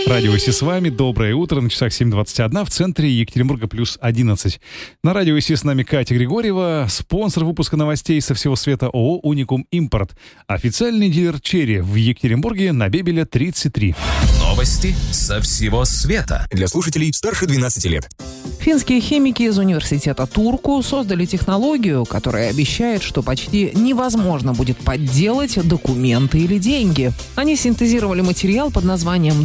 Радио ИСИ с вами. Доброе утро. На часах 7:21. В центре Екатеринбурга плюс 11. На радио ИСИ с нами Катя Григорьева, спонсор выпуска новостей со всего света ООО «Уникум Импорт». Официальный дилер черри в Екатеринбурге на Бебеля 33. Новости со всего света. Для слушателей старше 12 лет. Финские химики из университета Турку создали технологию, которая обещает, что почти невозможно будет подделать документы или деньги. Они синтезировали материал под названием